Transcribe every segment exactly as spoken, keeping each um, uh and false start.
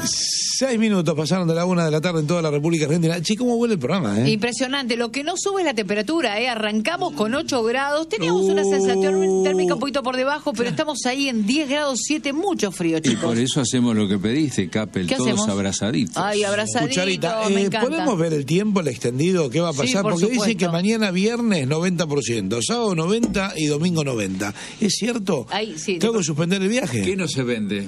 Seis minutos pasaron de la una de la tarde en toda la República Argentina. Che, ¿cómo huele el programa, eh? Impresionante. Lo que no sube es la temperatura, ¿eh? Arrancamos con ocho grados. Teníamos uh, una sensación térmica un poquito por debajo, pero estamos ahí en diez grados siete. Mucho frío, chicos. Y por eso hacemos lo que pediste, Capel. ¿Qué todos hacemos? abrazaditos. Ay, abrazaditos. Cucharita, me eh, encanta. ¿podemos ver el tiempo, el extendido? ¿Qué va a pasar? Sí, por Porque supuesto. dice que mañana viernes noventa por ciento, sábado noventa y domingo noventa. ¿Es cierto? Ay, sí, ¿Tengo de- que suspender el viaje? ¿Qué no se vende?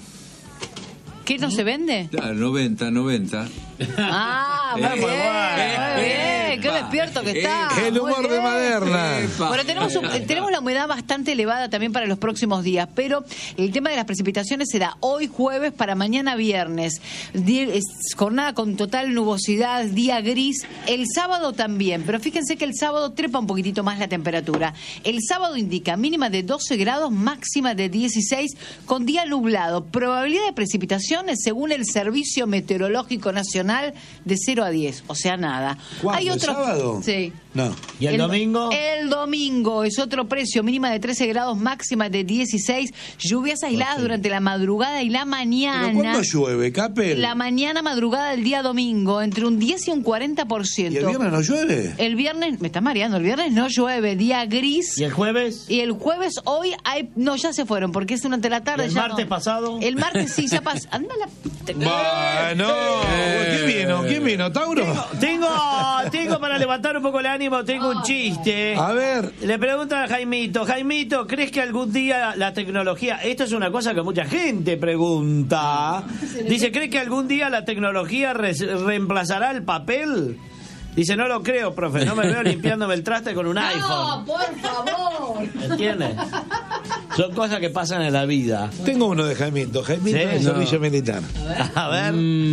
¿Qué no se vende? Claro, noventa, noventa. Ah, muy Eh, bien, muy bien. Qué epa, despierto que está. El Muy humor de bien. Maderna. Epa. Bueno, tenemos, un- tenemos la humedad bastante elevada también para los próximos días, pero el tema de las precipitaciones será hoy jueves para mañana viernes. Die- es jornada con total nubosidad, día gris. El sábado también, pero fíjense que el sábado trepa un poquitito más la temperatura. El sábado indica mínima de doce grados, máxima de dieciséis, con día nublado. Probabilidad de precipitaciones, según el Servicio Meteorológico Nacional, de cero a diez, o sea, nada. ¿Cuándo? ¿El sábado? Sí. No. ¿Y el domingo? El domingo es otro precio, mínima de trece grados, máxima de dieciséis. Lluvias aisladas durante la madrugada y la mañana. ¿Pero cuándo llueve, Capel? La mañana madrugada del día domingo, entre un diez y un cuarenta por ciento. ¿Y el viernes no llueve? El viernes, me está mareando, el viernes no llueve, día gris. ¿Y el jueves? Y el jueves hoy hay, no, ya se fueron, porque es durante la tarde. ¿Y el ya martes no. pasado? El martes sí, ya pasó. Anda la... Bueno, ¿quién vino? ¿Quién vino? ¿Tauro? Tengo, tengo para levantar un poco el ánimo, tengo un chiste. A ver. Le preguntan a Jaimito, Jaimito, ¿crees que algún día la tecnología, esto es una cosa que mucha gente pregunta, dice, ¿crees que algún día la tecnología re- reemplazará el papel? Dice, no lo creo, profe, no me veo limpiándome el traste con un iPhone. No, por favor. ¿Entiendes? Son cosas que pasan en la vida. Tengo uno de Jaimito. Jaimito Sí, de no. servicio militar. A ver.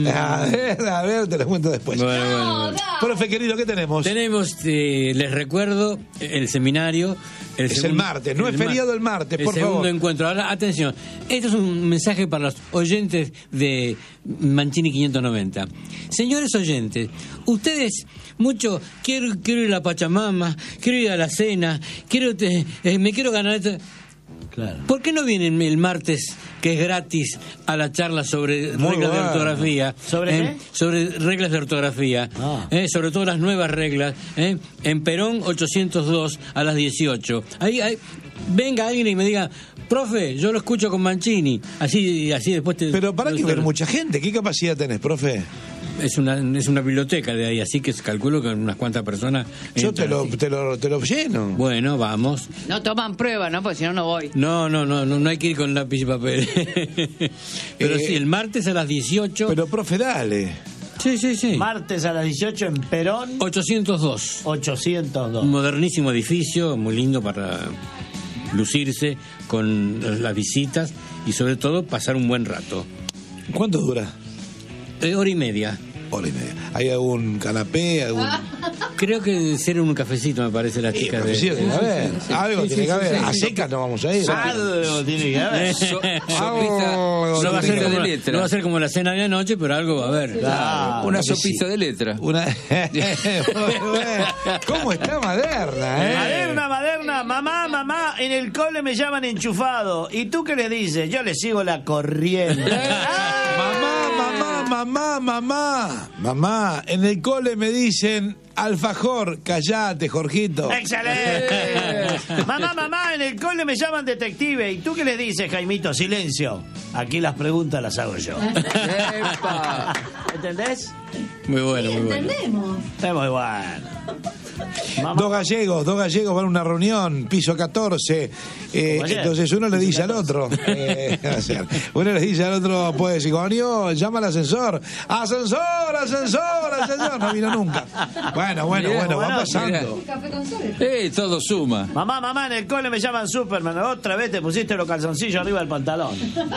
A ver, a ver, te lo cuento después. Bueno, bueno, bueno. Profe querido, ¿qué tenemos? Tenemos, eh, les recuerdo, el seminario. El Es el segundo- martes, no es mar- feriado el martes, por El segundo favor. encuentro. Ahora, atención, esto es un mensaje para los oyentes de Mancini quinientos noventa. Señores oyentes, ustedes, mucho, quiero, quiero ir a la Pachamama, quiero ir a la cena, quiero te- eh, me quiero ganar esto. Claro. ¿Por qué no vienen el martes, que es gratis, a la charla sobre Muy reglas bueno. de ortografía? ¿Sobre eh, qué? Sobre reglas de ortografía, Ah. eh, sobre todo las nuevas reglas, eh, en Perón ochocientos dos a las dieciocho. Ahí, ahí, venga alguien y me diga, profe, yo lo escucho con Mancini, así, así después te... Pero para que lo- ver mucha gente. ¿Qué capacidad tenés, profe? Es una, es una biblioteca de ahí, así que calculo que unas cuantas personas... Yo te entran. lo, te lo, te lo lleno. Bueno, vamos. No toman prueba, ¿no? Porque si no, no voy. No, no, no, no, no hay que ir con lápiz y papel. Pero Eh, sí, el martes a las dieciocho... Pero, profe, dale. Sí, sí, sí. Martes a las dieciocho en Perón, ochocientos dos. ochocientos dos. Un modernísimo edificio, muy lindo para lucirse con las visitas y sobre todo pasar un buen rato. ¿Cuánto dura? Eh, hora y media. Hora y media. ¿Hay algún canapé? Algún... Creo que ser un cafecito, me parece, las Sí, chicas profe, de... sí, tiene que haber. Algo sí, tiene sí, que haber. sí, A sí. secas no vamos a ir. Algo tiene que haber. So- Algo sopita, No va, a tiene ser que como, de letra. no va a ser como la cena de la noche, pero algo va a haber. Claro. Una que sí. sopita de letra. Una... Muy bueno. ¿Cómo está Maderna, eh? Maderna, Maderna, mamá, mamá, en el cole me llaman enchufado. ¿Y tú qué les dices? Yo les sigo la corriente. Mamá, mamá, mamá, mamá. Mamá, en el cole me dicen alfajor. Callate, Jorgito. ¡Excelente! Mamá, mamá, en el cole me llaman detective. ¿Y tú qué les dices, Jaimito? Silencio. Aquí las preguntas las hago yo. ¡Epa! ¿Entendés? Muy bueno, muy bueno. Es muy bueno. Mamá. Dos gallegos, dos gallegos van a una reunión, piso catorce. Eh, Como ayer. entonces uno le dice al otro, eh, o sea, uno le dice al otro, pues, Sigonio, llama al ascensor. ¡Ascensor, ascensor, ascensor! No vino nunca. Bueno, bueno, Mirá, bueno, va bueno, pasando. Eh, todo suma. Mamá, mamá, en el cole me llaman Superman. Otra vez te pusiste los calzoncillos arriba del pantalón.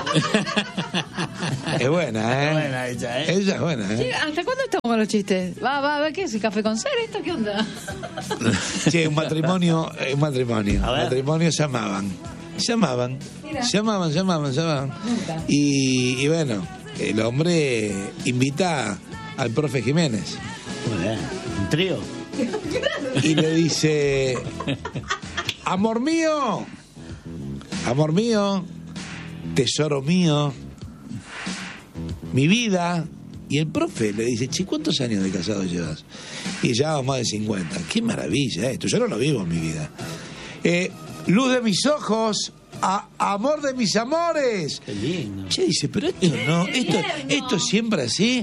Es buena, ¿eh? Es buena ella, ¿eh? Ella es buena, ¿eh? ¿Hasta cuándo estamos con los chistes? Va, va, va, ¿qué es? ¿El café con cera? ¿Esto qué onda? Sí, un matrimonio, eh, un matrimonio. A Un ver. matrimonio se amaban. Se amaban. Se amaban, se amaban, se amaban. Y, y bueno, el hombre invita al profe Jiménez Muy bien. Un trío. y le dice: amor mío, amor mío, tesoro mío, mi vida. Y el profe le dice, che, ¿cuántos años de casado llevas? Y llevamos más de cincuenta. Qué maravilla esto, yo no lo vivo en mi vida. Eh, luz de mis ojos, a, amor de mis amores. Qué lindo. Che, dice, pero esto no, esto, esto es siempre así.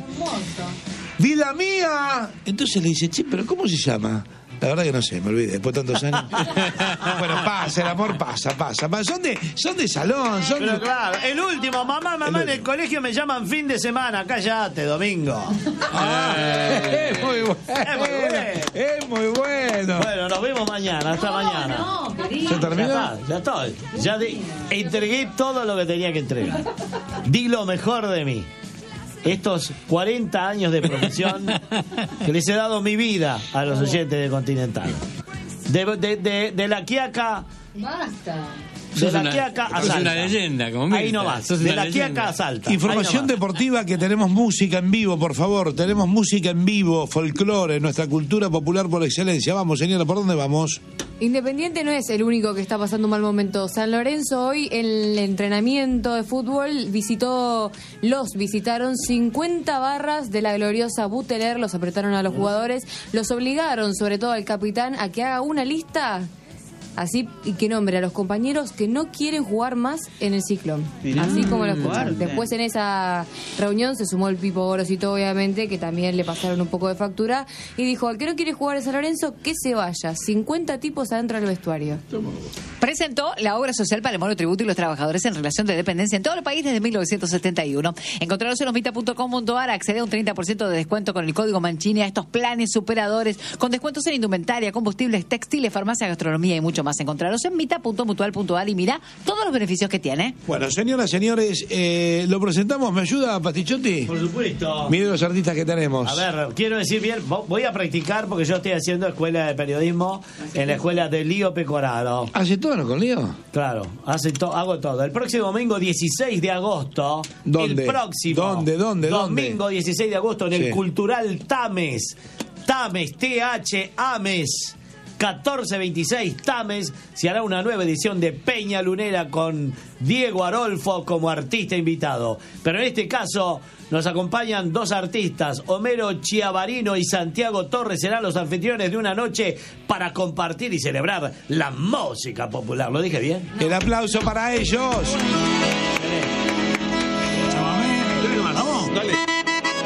Vida mía. Entonces le dice, che, pero ¿cómo se llama? La verdad que no sé, me olvidé, después de tantos años. Bueno, pasa, el amor pasa, pasa. pasa. Son de, son de salón, son Pero de... claro, el último, mamá, mamá, en el colegio me llaman fin de semana, cállate, domingo. Ah, es muy bueno. Es muy bueno. Es muy bueno. Bueno, nos vemos mañana, hasta mañana. No, querido. ¿Se Ya terminó? está, ya estoy. Ya de- entregué todo lo que tenía que entregar. Di lo mejor de mí. Estos cuarenta años de profesión que les he dado mi vida a los oyentes de Continental. De, de, de, de la Quiaca, Basta. de Sos la una- Quiaca a sos Salta. una leyenda, como Ahí Mirta. no vas. Sos De una la Quiaca leyenda. a Salta. Información Ahí no vas. deportiva, que tenemos música en vivo, por favor. Tenemos música en vivo, folclore, nuestra cultura popular por excelencia. Vamos, señora, ¿por dónde vamos? Independiente no es el único que está pasando un mal momento. San Lorenzo hoy en el entrenamiento de fútbol visitó, los visitaron cincuenta barras de la gloriosa Buteler, los apretaron a los jugadores, los obligaron, sobre todo al capitán, a que haga una lista así y que nombre a los compañeros que no quieren jugar más en el Ciclón. Así como lo escuchan. Después en esa reunión se sumó el Pipo Gorosito, obviamente, que también le pasaron un poco de factura, y dijo, al que no quiere jugar en San Lorenzo, que se vaya. cincuenta tipos adentro del vestuario. Presentó la obra social para el monotributo y los trabajadores en relación de dependencia en todo el país desde mil novecientos setenta y uno. Encontraros en osmita punto com punto ar, accede a un treinta por ciento de descuento con el código Mancini a estos planes superadores, con descuentos en indumentaria, combustibles, textiles, farmacia, gastronomía y mucho más. Encontraros en mita punto mutual punto ar y mira todos los beneficios que tiene. Bueno, señoras, señores, eh, lo presentamos. ¿Me ayuda, Pastichotti? Por supuesto. Mire los artistas que tenemos. A ver, quiero decir bien, vo- voy a practicar porque yo estoy haciendo escuela de periodismo en la escuela de Lío Pecoraro. ¿Hace todo con Lío? Claro, hace to- hago todo. El próximo domingo dieciséis de agosto. ¿Dónde? El próximo. ¿Dónde, dónde, dónde? Domingo dieciséis de agosto en Sí. el Cultural Tames. Tames, T H Ames. catorce veintiséis Tames se hará una nueva edición de Peña Lunera con Diego Arolfo como artista invitado. Pero en este caso nos acompañan dos artistas, Homero Chiavarino y Santiago Torres serán los anfitriones de una noche para compartir y celebrar la música popular. ¿Lo dije bien? El aplauso para ellos. Dale.